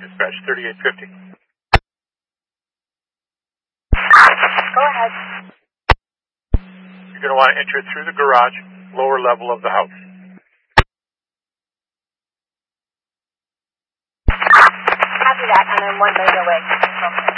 dispatch, 3850. Go ahead. You're going to want to enter through the garage, lower level of the house. Copy that, and I'm 1 minute away.